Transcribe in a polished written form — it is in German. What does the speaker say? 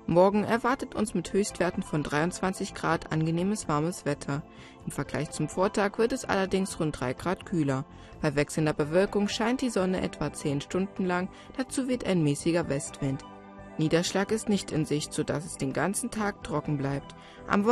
Morgen erwartet uns mit Höchstwerten von 23 Grad angenehmes warmes Wetter. Im Vergleich zum Vortag wird es allerdings rund 3 Grad kühler. Bei wechselnder Bewölkung scheint die Sonne etwa 10 Stunden lang, dazu weht ein mäßiger Westwind. Niederschlag ist nicht in Sicht, sodass es den ganzen Tag trocken bleibt. Am